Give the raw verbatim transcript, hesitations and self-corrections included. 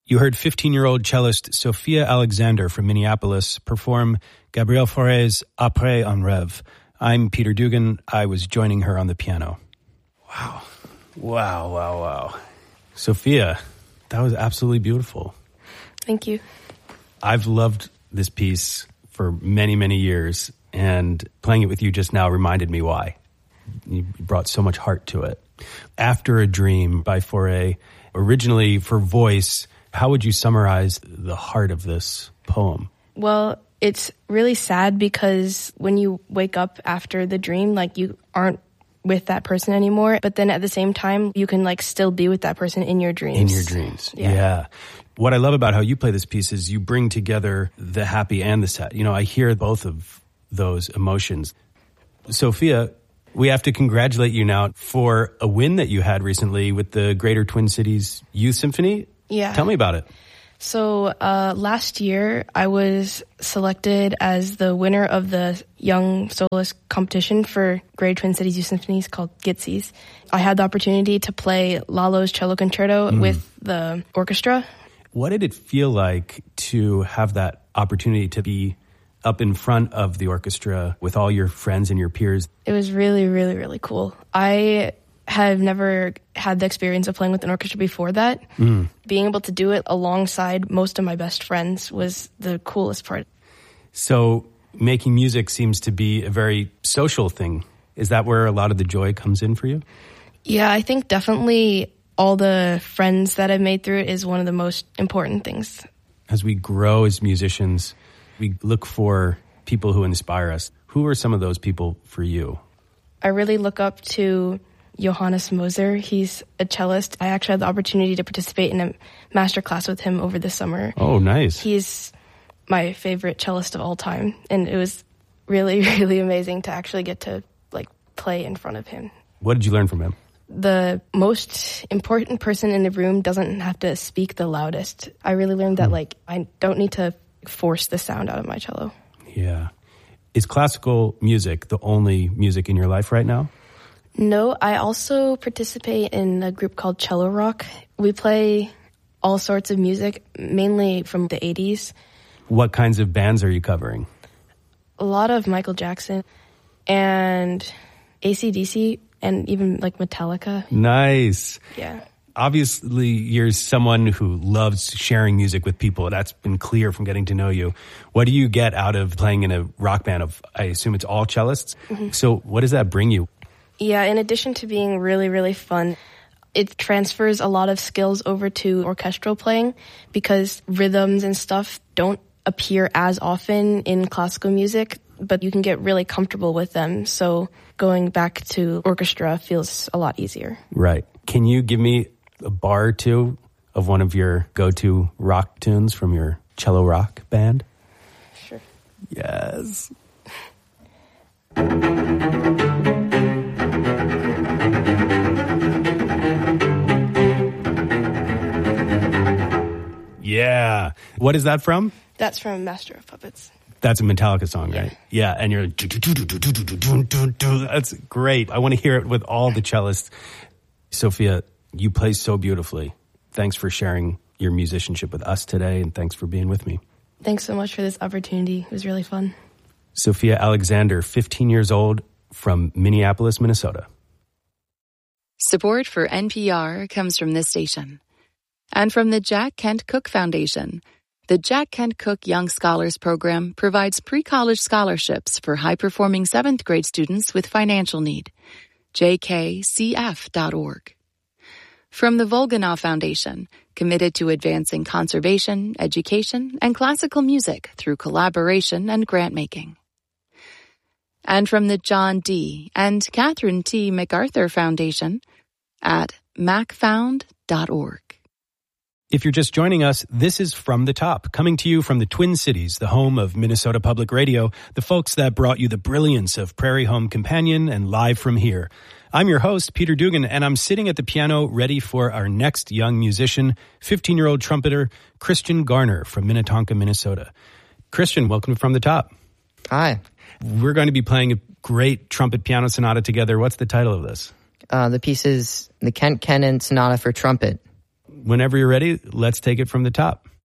You heard fifteen-year-old cellist Sophia Alexander from Minneapolis perform Gabriel Fauré's Après un rêve. I'm Peter Dugan. I was joining her on the piano. Wow. Wow, wow, wow. Sophia, that was absolutely beautiful. Thank you. I've loved this piece for many, many years, and playing it with you just now reminded me why. You brought so much heart to it. After a Dream by Fauré, originally for voice, how would you summarize the heart of this poem? Well, it's really sad because when you wake up after the dream, like you aren't with that person anymore. But then at the same time, you can like still be with that person in your dreams. In your dreams. Yeah. yeah. What I love about how you play this piece is you bring together the happy and the sad. You know, I hear both of those emotions. Sophia, we have to congratulate you now for a win that you had recently with the Greater Twin Cities Youth Symphony. Yeah. Tell me about it. So uh, last year, I was selected as the winner of the Young Soloist competition for Greater Twin Cities Youth Symphonies called GITSES. I had the opportunity to play Lalo's Cello Concerto mm. with the orchestra. What did it feel like to have that opportunity to be up in front of the orchestra with all your friends and your peers? It was really, really, really cool. I have never had the experience of playing with an orchestra before that. Mm. Being able to do it alongside most of my best friends was the coolest part. So making music seems to be a very social thing. Is that where a lot of the joy comes in for you? Yeah, I think definitely all the friends that I've made through it is one of the most important things. As we grow as musicians, we look for people who inspire us. Who are some of those people for you? I really look up to Johannes Moser. He's a cellist. I actually had the opportunity to participate in a master class with him over the summer. Oh, nice. He's my favorite cellist of all time, and it was really, really amazing to actually get to like play in front of him. What did you learn from him? The most important person in the room doesn't have to speak the loudest. I really learned that, like, I don't need to force the sound out of my cello. Yeah. Is classical music the only music in your life right now? No, I also participate in a group called Cello Rock. We play all sorts of music, mainly from the eighties. What kinds of bands are you covering? A lot of Michael Jackson and A C D C and even like Metallica. Nice. Yeah. Obviously, you're someone who loves sharing music with people. That's been clear from getting to know you. What do you get out of playing in a rock band of, I assume it's all cellists? Mm-hmm. So what does that bring you? Yeah, in addition to being really, really fun, it transfers a lot of skills over to orchestral playing because rhythms and stuff don't appear as often in classical music, but you can get really comfortable with them. So going back to orchestra feels a lot easier. Right. Can you give me a bar or two of one of your go-to rock tunes from your Cello Rock band? Sure. Yes. Yeah. What is that from? That's from Master of Puppets. That's a Metallica song, yeah. right? Yeah, and you're like, that's great. I want to hear it with all the cellists. Sophia, you play so beautifully. Thanks for sharing your musicianship with us today, and thanks for being with me. Thanks so much for this opportunity. It was really fun. Sophia Alexander, fifteen years old, from Minneapolis, Minnesota. Support for N P R comes from this station and from the Jack Kent Cook Foundation. The Jack Kent Cook Young Scholars Program provides pre-college scholarships for high-performing seventh grade students with financial need. j k c f dot org. From the Volganov Foundation, committed to advancing conservation, education, and classical music through collaboration and grant-making. And from the John D. and Catherine T. MacArthur Foundation at mac found dot org. If you're just joining us, this is From the Top, coming to you from the Twin Cities, the home of Minnesota Public Radio, the folks that brought you the brilliance of Prairie Home Companion and Live from Here. I'm your host, Peter Dugan, and I'm sitting at the piano ready for our next young musician, fifteen-year-old trumpeter Christian Garner from Minnetonka, Minnesota. Christian, welcome to From the Top. Hi. We're going to be playing a great trumpet piano sonata together. What's the title of this? Uh, the piece is the Kent Kennan Sonata for Trumpet. whenever you're ready, let's take it from the top.